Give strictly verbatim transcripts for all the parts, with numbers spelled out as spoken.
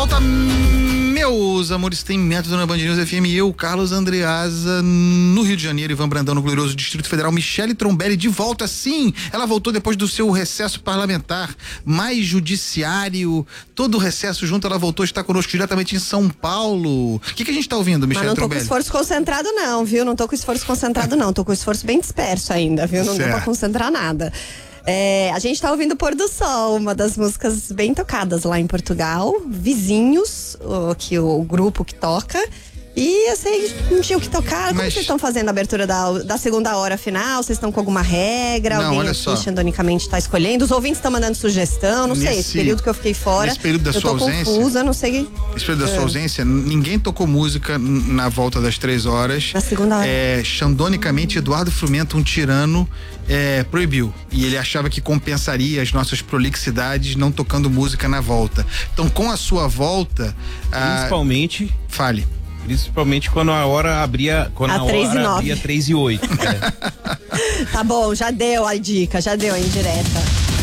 volta, meus amores, tem método na Band News F M. Eu, Carlos Andreasa, no Rio de Janeiro, Ivan Brandão, no glorioso Distrito Federal, Michele Trombelli de volta, sim. Ela voltou depois do seu recesso parlamentar, mais judiciário, todo o recesso junto, ela voltou, está conosco diretamente em São Paulo. O que, que a gente está ouvindo, Michele Trombelli? Mas não tô com esforço concentrado não, viu? Não tô com esforço concentrado não, tô com esforço bem disperso ainda, viu? Não certo. Deu pra concentrar nada. É, a gente tá ouvindo Pôr do Sol, uma das músicas bem tocadas lá em Portugal. Vizinhos, o, que, o grupo que toca. E eu sei, não tinha o que tocar. Como Mas... vocês estão fazendo a abertura da, da segunda hora final? Vocês estão com alguma regra? Não, alguém olha aqui só. Xandonicamente tá escolhendo? Os ouvintes estão mandando sugestão, não nesse, sei, esse período que eu fiquei fora. Nesse período da eu sua tô ausência. confusa, não sei. Nesse período da sua ausência, ninguém tocou música na volta das três horas. Na segunda hora. É, xandonicamente, Eduardo Frumento, um tirano, é, proibiu. E ele achava que compensaria as nossas prolixidades não tocando música na volta. Então, com a sua volta. Principalmente. A... Fale. Principalmente quando a hora abria. Quando a, a três hora e nove. abria três e oito. É. Tá bom, já deu a dica, já deu a indireta.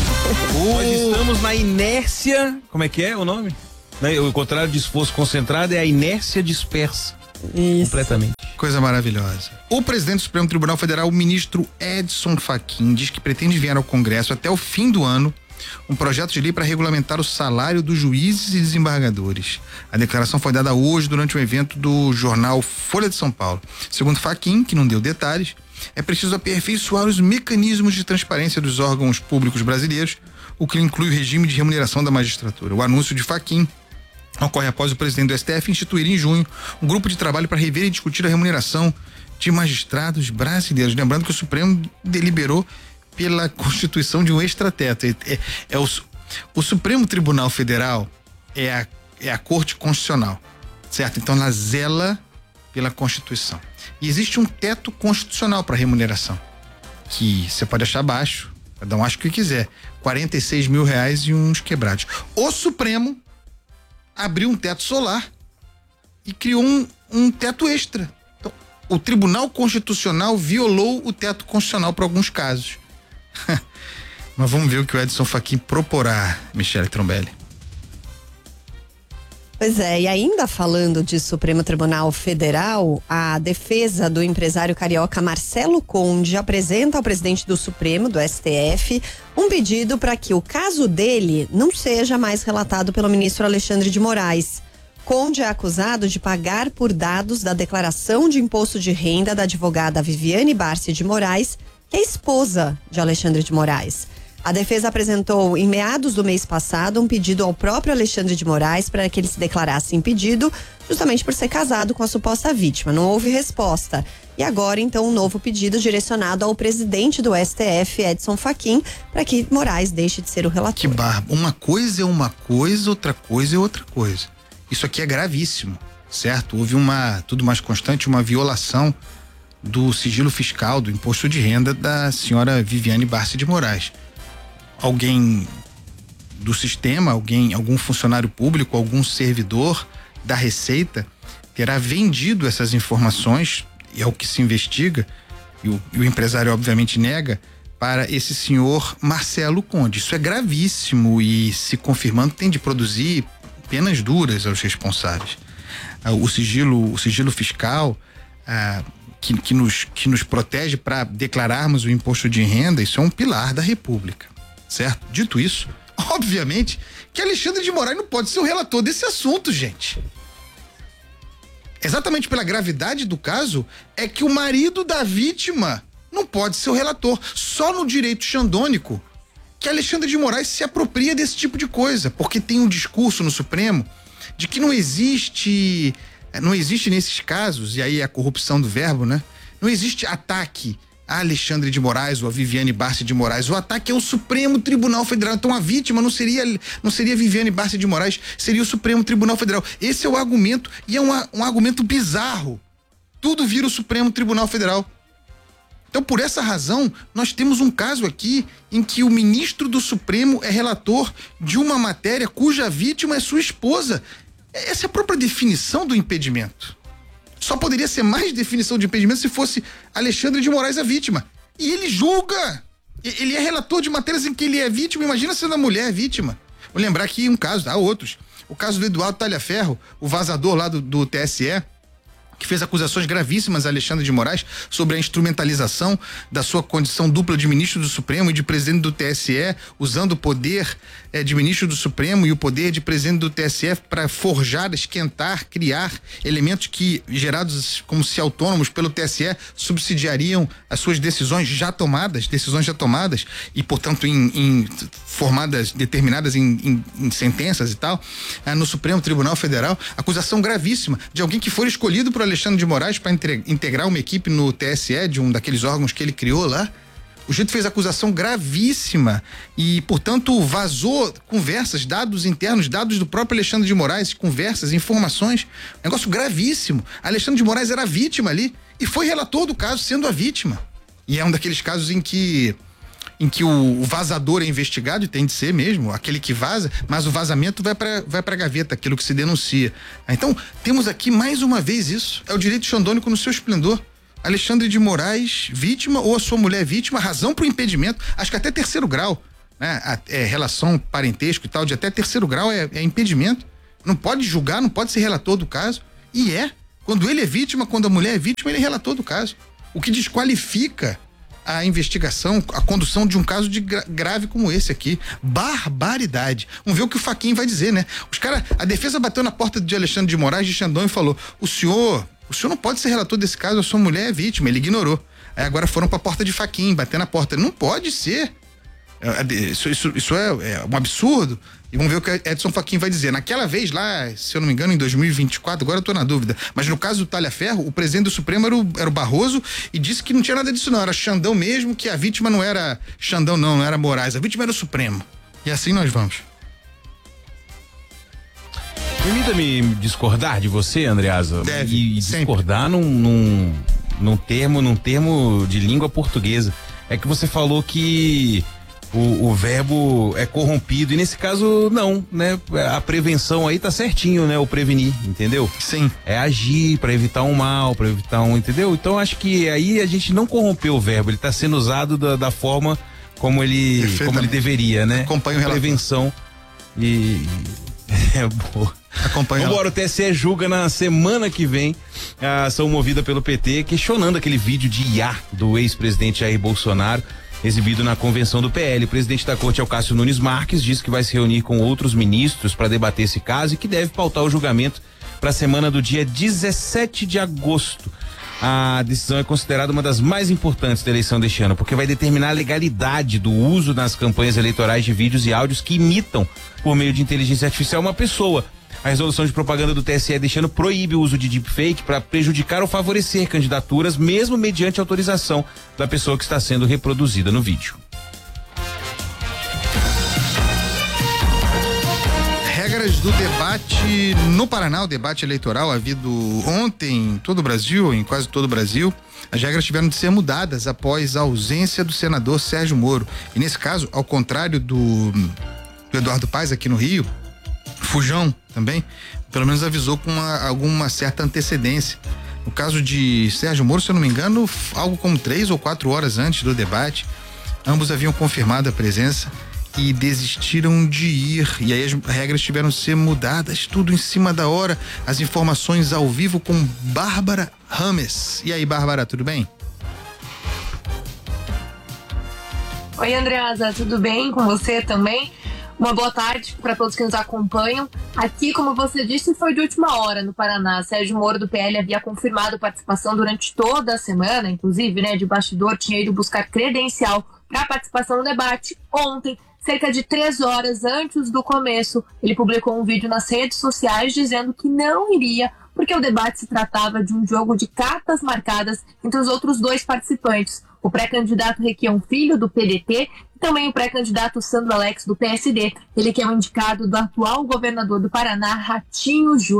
Nós estamos na inércia. Como é que é o nome? O contrário de esforço concentrado é a inércia dispersa. Isso. Completamente. Coisa maravilhosa. O presidente do Supremo Tribunal Federal, o ministro Edson Fachin, diz que pretende enviar ao Congresso até o fim do ano um projeto de lei para regulamentar o salário dos juízes e desembargadores. A declaração foi dada hoje durante um evento do jornal Folha de São Paulo. Segundo Fachin, que não deu detalhes, é preciso aperfeiçoar os mecanismos de transparência dos órgãos públicos brasileiros, o que inclui o regime de remuneração da magistratura. O anúncio de Fachin ocorre após o presidente do S T F instituir em junho um grupo de trabalho para rever e discutir a remuneração de magistrados brasileiros. Lembrando que o Supremo deliberou pela constituição de um extrateto. É, é, é o, o Supremo Tribunal Federal é a, é a Corte Constitucional, certo? Então ela zela pela Constituição. E existe um teto constitucional para remuneração, que você pode achar baixo, cada um acha o que quiser, quarenta e seis mil reais e uns quebrados. O Supremo abriu um teto solar e criou um, um teto extra. Então, o Tribunal Constitucional violou o teto constitucional para alguns casos. Mas vamos ver o que o Edson Fachin proporá, Michele Trombelli. Pois é, e ainda falando de Supremo Tribunal Federal, a defesa do empresário carioca Marcelo Conde apresenta ao presidente do Supremo, do S T F, um pedido para que o caso dele não seja mais relatado pelo ministro Alexandre de Moraes. Conde é acusado de pagar por dados da declaração de imposto de renda da advogada Viviane Barsi de Moraes, que é esposa de Alexandre de Moraes. A defesa apresentou em meados do mês passado um pedido ao próprio Alexandre de Moraes para que ele se declarasse impedido, justamente por ser casado com a suposta vítima. Não houve resposta. E agora, então, um novo pedido direcionado ao presidente do S T F, Edson Fachin, para que Moraes deixe de ser o relator. Que barba. Uma coisa é uma coisa, outra coisa é outra coisa. Isso aqui é gravíssimo, certo? Houve uma, tudo mais constante, uma violação do sigilo fiscal, do imposto de renda da senhora Viviane Barsi de Moraes. Alguém do sistema, alguém, algum funcionário público, algum servidor da Receita terá vendido essas informações, e é o que se investiga, e o, e o empresário obviamente nega, para esse senhor Marcelo Conde. Isso é gravíssimo e, se confirmando, tem de produzir penas duras aos responsáveis. Ah, o sigilo, o sigilo fiscal, ah, Que, que, nos, que nos protege para declararmos o imposto de renda, isso é um pilar da República, certo? Dito isso, obviamente que Alexandre de Moraes não pode ser o relator desse assunto, gente. Exatamente pela gravidade do caso, é que o marido da vítima não pode ser o relator. Só no direito xandônico que Alexandre de Moraes se apropria desse tipo de coisa, porque tem um discurso no Supremo de que não existe... Não existe nesses casos, e aí é a corrupção do verbo, né? Não existe ataque a Alexandre de Moraes ou a Viviane Barsi de Moraes. O ataque é o Supremo Tribunal Federal. Então a vítima não seria, não seria Viviane Barsi de Moraes, seria o Supremo Tribunal Federal. Esse é o argumento, e é um, um argumento bizarro. Tudo vira o Supremo Tribunal Federal. Então, por essa razão, nós temos um caso aqui em que o ministro do Supremo é relator de uma matéria cuja vítima é sua esposa. Essa é a própria definição do impedimento. Só poderia ser mais definição de impedimento se fosse Alexandre de Moraes a vítima. E ele julga. Ele é relator de matérias em que ele é vítima. Imagina sendo a mulher vítima. Vou lembrar aqui um caso, há outros. o caso do Eduardo Talhaferro, o vazador lá do, do T S E, que fez acusações gravíssimas a Alexandre de Moraes sobre a instrumentalização da sua condição dupla de ministro do Supremo e de presidente do T S E, usando o poder eh, de ministro do Supremo e o poder de presidente do T S E para forjar, esquentar, criar elementos que, gerados como se autônomos pelo T S E, subsidiariam as suas decisões já tomadas, decisões já tomadas e, portanto, em, em formadas, determinadas em, em, em sentenças e tal, ah, no Supremo Tribunal Federal. Acusação gravíssima de alguém que for escolhido por Alexandre de Moraes para integrar uma equipe no T S E, de um daqueles órgãos que ele criou lá. O jeito fez acusação gravíssima e, portanto, vazou conversas, dados internos, dados do próprio Alexandre de Moraes, conversas, informações, negócio gravíssimo. Alexandre de Moraes era vítima ali e foi relator do caso sendo a vítima. E é um daqueles casos em que em que o, o vazador é investigado, e tem de ser mesmo, aquele que vaza, mas o vazamento vai para vai para gaveta, aquilo que se denuncia. Então, temos aqui mais uma vez isso, é o direito xandônico no seu esplendor. Alexandre de Moraes, vítima, ou a sua mulher vítima, razão para o impedimento, acho que até terceiro grau, né? A, é, relação, parentesco e tal, de até terceiro grau é, é impedimento. Não pode julgar, não pode ser relator do caso. E é. Quando ele é vítima, quando a mulher é vítima, ele é relator do caso. O que desqualifica a investigação, a condução de um caso de gra grave como esse aqui. Barbaridade. Vamos ver o que o Fachin vai dizer, né? Os caras, a defesa bateu na porta de Alexandre de Moraes de Xandão e falou: o senhor, o senhor não pode ser relator desse caso, a sua mulher é vítima. Ele ignorou. Aí agora foram pra porta de Fachin, bater na porta. Não pode ser. Isso, isso, isso é, é um absurdo. E vamos ver o que Edson Fachin vai dizer. Naquela vez lá, se eu não me engano, em dois mil e vinte e quatro, agora eu tô na dúvida, mas no caso do Talhaferro, o presidente do Supremo era o, era o Barroso e disse que não tinha nada disso não, era Xandão mesmo, que a vítima não era Xandão não, não era Moraes, a vítima era o Supremo. E assim nós vamos. Permita-me discordar de você, Andreasa. Deve, e, e sempre. discordar num, num, num termo, num termo de língua portuguesa. É que você falou que O, o verbo é corrompido, e nesse caso não, né? A prevenção aí tá certinho, né? O prevenir, entendeu? Sim. É agir para evitar um mal, para evitar um, entendeu? Então acho que aí a gente não corrompeu o verbo, ele tá sendo usado da, da forma como ele, como ele deveria, né? Acompanha o relator. Prevenção e é boa. Acompanha. Vambora, o T S E julga na semana que vem a ação movida pelo P T, questionando aquele vídeo de I A do ex-presidente Jair Bolsonaro, exibido na convenção do P L. O presidente da corte, Elcácio Nunes Marques, disse que vai se reunir com outros ministros para debater esse caso e que deve pautar o julgamento para a semana do dia dezessete de agosto. A decisão é considerada uma das mais importantes da eleição deste ano, porque vai determinar a legalidade do uso nas campanhas eleitorais de vídeos e áudios que imitam, por meio de inteligência artificial, uma pessoa. A resolução de propaganda do T S E deste ano proíbe o uso de deepfake para prejudicar ou favorecer candidaturas, mesmo mediante autorização da pessoa que está sendo reproduzida no vídeo. Regras do debate no Paraná, o debate eleitoral havido ontem em todo o Brasil, em quase todo o Brasil. As regras tiveram de ser mudadas após a ausência do senador Sérgio Moro. E nesse caso, ao contrário do, do Eduardo Paes aqui no Rio, Fujão também, pelo menos avisou com uma, alguma certa antecedência. No caso de Sérgio Moro, se eu não me engano, algo como três ou quatro horas antes do debate, ambos haviam confirmado a presença e desistiram de ir. E aí as regras tiveram de ser mudadas, tudo em cima da hora. As informações ao vivo com Bárbara Rames. E aí, Bárbara, tudo bem? Oi, Andreasa, tudo bem com você também? Uma boa tarde para todos que nos acompanham. Aqui, como você disse, foi de última hora no Paraná. Sérgio Moro, do P L, havia confirmado participação durante toda a semana, inclusive, né, de bastidor, tinha ido buscar credencial para participação no debate. Ontem, cerca de três horas antes do começo, ele publicou um vídeo nas redes sociais dizendo que não iria, porque o debate se tratava de um jogo de cartas marcadas entre os outros dois participantes, o pré-candidato Requião Filho, do P D T, e também o pré-candidato Sandro Alex, do P S D, ele que é o indicado do atual governador do Paraná, Ratinho Júnior.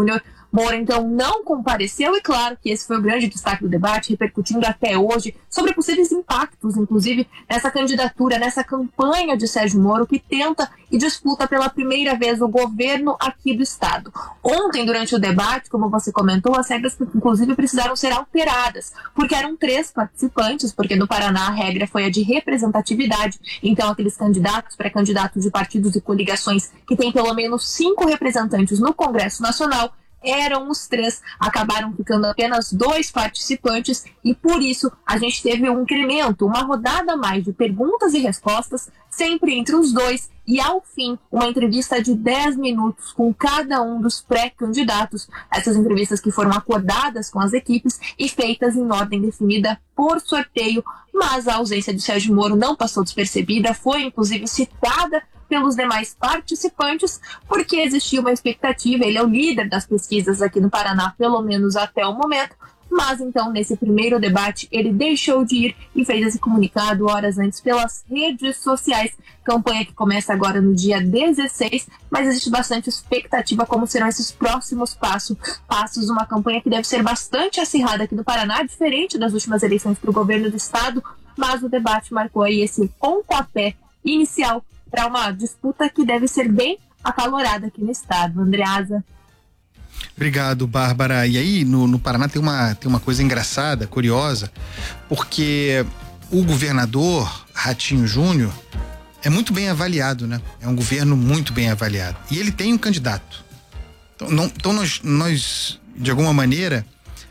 Moro, então, não compareceu e claro que esse foi o grande destaque do debate, repercutindo até hoje sobre possíveis impactos, inclusive, nessa candidatura, nessa campanha de Sérgio Moro, que tenta e disputa pela primeira vez o governo aqui do estado. Ontem, durante o debate, como você comentou, as regras, inclusive, precisaram ser alteradas, porque eram três participantes, porque no Paraná a regra foi a de representatividade, então aqueles candidatos, pré-candidatos de partidos e coligações que têm pelo menos cinco representantes no Congresso Nacional, eram os três, acabaram ficando apenas dois participantes e por isso a gente teve um incremento, uma rodada a mais de perguntas e respostas, sempre entre os dois e ao fim uma entrevista de dez minutos com cada um dos pré-candidatos, essas entrevistas que foram acordadas com as equipes e feitas em ordem definida por sorteio, mas a ausência de Sérgio Moro não passou despercebida, foi inclusive citada pelos demais participantes, porque existia uma expectativa, ele é o líder das pesquisas aqui no Paraná, pelo menos até o momento, mas então nesse primeiro debate ele deixou de ir e fez esse comunicado horas antes pelas redes sociais, campanha que começa agora no dia dezesseis, mas existe bastante expectativa como serão esses próximos passos, passos, uma campanha que deve ser bastante acirrada aqui no Paraná, diferente das últimas eleições para o governo do estado, mas o debate marcou aí esse pontapé inicial para uma disputa que deve ser bem acalorada aqui no estado. Andreasa. Obrigado, Bárbara. E aí, no, no Paraná tem uma, tem uma coisa engraçada, curiosa, porque o governador Ratinho Júnior é muito bem avaliado, né? É um governo muito bem avaliado. E ele tem um candidato. Então, não, então nós, nós, de alguma maneira,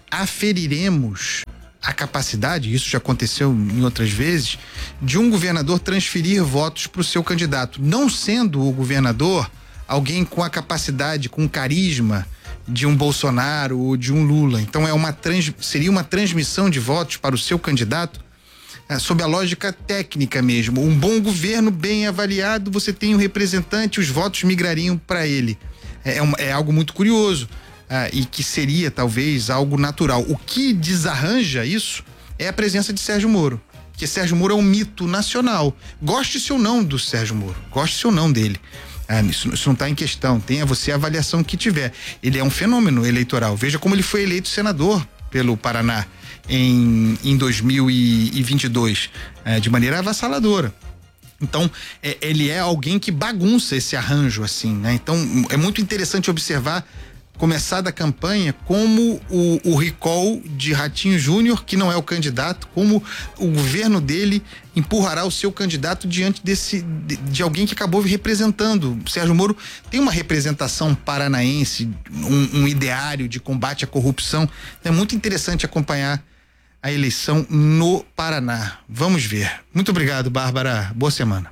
aferiremos a capacidade, isso já aconteceu em outras vezes, de um governador transferir votos para o seu candidato, não sendo o governador alguém com a capacidade, com o carisma de um Bolsonaro ou de um Lula. Então é uma trans, seria uma transmissão de votos para o seu candidato é, sob a lógica técnica mesmo. Um bom governo bem avaliado, você tem um representante, os votos migrariam para ele. É, é, um, é algo muito curioso. Ah, e que seria talvez algo natural. O que desarranja isso é a presença de Sérgio Moro, que Sérgio Moro é um mito nacional. Goste-se ou não do Sérgio Moro, goste-se ou não dele, ah, isso, isso não está em questão, tenha você a avaliação que tiver. Ele é um fenômeno eleitoral, veja como ele foi eleito senador pelo Paraná em, em dois mil e vinte e dois, ah, de maneira avassaladora. Então, é, ele é alguém que bagunça esse arranjo assim, né? Então, é muito interessante observar começada a campanha, como o, o recall de Ratinho Júnior, que não é o candidato, como o governo dele empurrará o seu candidato diante desse, de, de alguém que acabou representando. O Sérgio Moro tem uma representação paranaense, um, um ideário de combate à corrupção. É muito interessante acompanhar a eleição no Paraná. Vamos ver. Muito obrigado, Bárbara. Boa semana.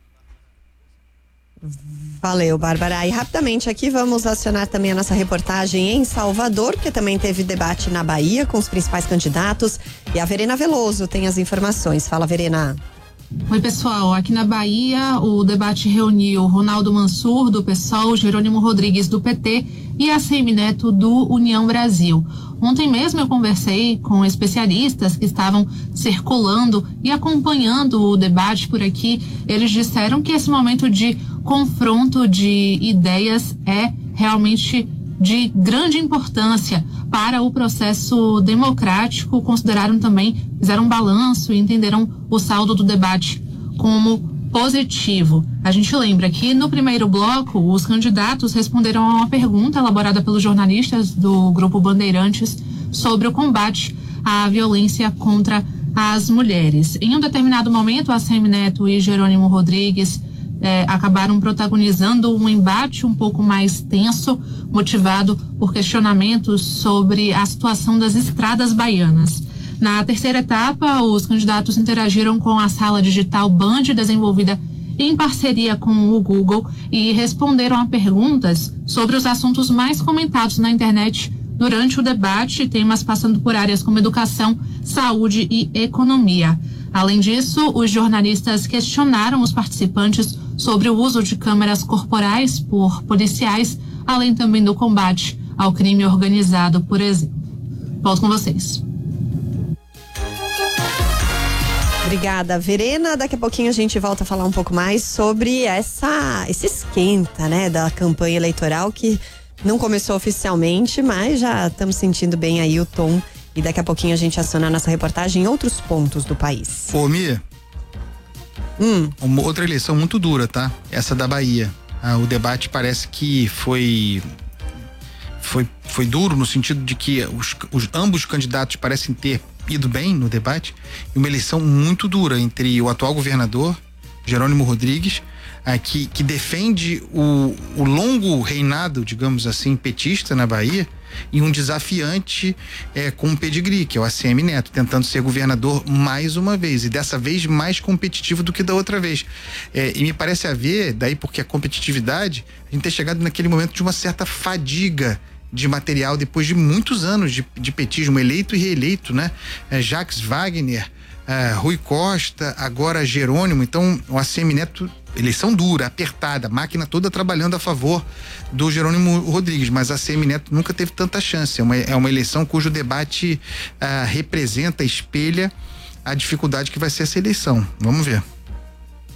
Valeu, Bárbara. E rapidamente aqui vamos acionar também a nossa reportagem em Salvador, porque também teve debate na Bahia com os principais candidatos. E a Verena Veloso tem as informações. Fala, Verena. Oi, pessoal. Aqui na Bahia, o debate reuniu Ronaldo Mansur, do PSOL, Jerônimo Rodrigues, do P T, e a Semineto, do União Brasil. Ontem mesmo eu conversei com especialistas que estavam circulando e acompanhando o debate por aqui. Eles disseram que esse momento de confronto de ideias é realmente de grande importância para o processo democrático. Consideraram também, fizeram um balanço e entenderam o saldo do debate como positivo. A gente lembra que no primeiro bloco os candidatos responderam a uma pergunta elaborada pelos jornalistas do Grupo Bandeirantes sobre o combate à violência contra as mulheres. Em um determinado momento, a Semineto e Jerônimo Rodrigues eh, acabaram protagonizando um embate um pouco mais tenso, motivado por questionamentos sobre a situação das estradas baianas. Na terceira etapa, os candidatos interagiram com a sala digital Band, desenvolvida em parceria com o Google, e responderam a perguntas sobre os assuntos mais comentados na internet durante o debate, temas passando por áreas como educação, saúde e economia. Além disso, os jornalistas questionaram os participantes sobre o uso de câmeras corporais por policiais, além também do combate ao crime organizado, por exemplo. Volto com vocês. Obrigada, Verena. Daqui a pouquinho a gente volta a falar um pouco mais sobre essa, esse esquenta, né, da campanha eleitoral que Não começou oficialmente, mas já estamos sentindo bem aí o tom. E daqui a pouquinho a gente aciona a nossa reportagem em outros pontos do país. Ô, Mia, hum. uma outra eleição muito dura, tá? Essa da Bahia. Ah, o debate parece que foi, foi, foi duro no sentido de que os, os, ambos os candidatos parecem ter ido bem no debate. E uma eleição muito dura entre o atual governador, Jerônimo Rodrigues, ah, que, que defende o, o longo reinado, digamos assim, petista na Bahia, e um desafiante é, com um pedigree, que é o A C M Neto, tentando ser governador mais uma vez, e dessa vez mais competitivo do que da outra vez. É, e me parece haver, daí porque a competitividade, a gente ter chegado naquele momento de uma certa fadiga de material depois de muitos anos de, de petismo, eleito e reeleito, né? É, Jacques Wagner, é, Rui Costa, agora Jerônimo. Então o A C M Neto, eleição dura, apertada, máquina toda trabalhando a favor do Jerônimo Rodrigues, mas a A C M Neto nunca teve tanta chance. É uma, é uma eleição cujo debate ah, representa, espelha a dificuldade que vai ser essa eleição. Vamos ver.